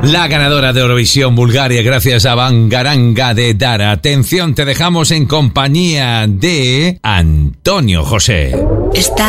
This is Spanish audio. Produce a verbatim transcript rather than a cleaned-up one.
La ganadora de Eurovisión Bulgaria gracias a Bangaranga de Dara. Atención, te dejamos en compañía de Antonio José. Está